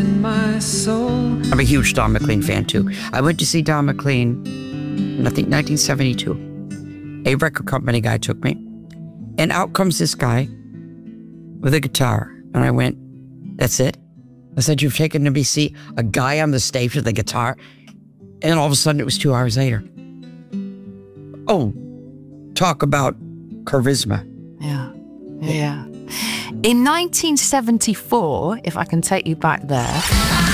in my soul. I'm a huge Don McLean fan too. I went to see Don McLean in, I think, 1972. A record company guy took me. And out comes this guy with a guitar. And I went, that's it? I said, you've taken me to see a guy on the stage with a guitar? And all of a sudden it was 2 hours later. Oh, talk about charisma. Yeah, yeah. In 1974, if I can take you back there,